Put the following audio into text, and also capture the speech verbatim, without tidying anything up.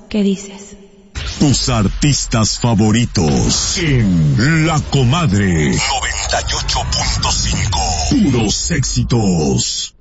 ¿Qué dices? Tus artistas favoritos en La Comadre noventa y ocho punto cinco. Puros éxitos.